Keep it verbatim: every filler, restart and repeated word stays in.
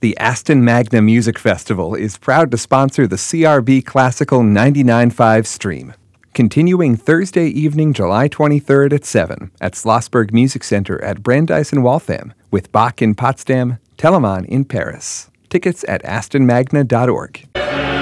The Aston Magna Music Festival is proud to sponsor the C R B Classical ninety-nine point five stream. Continuing Thursday evening, July twenty-third at seven at Schlossberg Music Center at Brandeis in Waltham, with Bach in Potsdam, Telemann in Paris. Tickets at aston magna dot org.